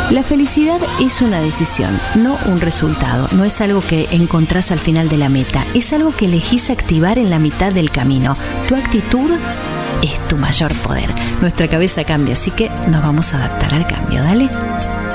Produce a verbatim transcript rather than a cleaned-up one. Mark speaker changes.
Speaker 1: La felicidad es una decisión, no un resultado. No es algo que encontrás al final de la meta. Es algo que elegís activar en la mitad del camino. Tu actitud es tu mayor poder. Nuestra cabeza cambia, así que nos vamos a adaptar al cambio. Dale.